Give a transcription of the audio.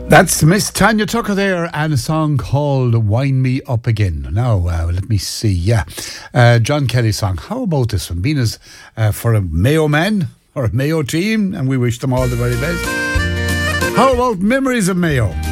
That's Miss Tanya Tucker there, and a song called Wind Me Up Again. Now, let me see. Yeah. John Kelly song. How about this one? Being as for a Mayo man or a Mayo team, and we wish them all the very best. How about Memories of Mayo?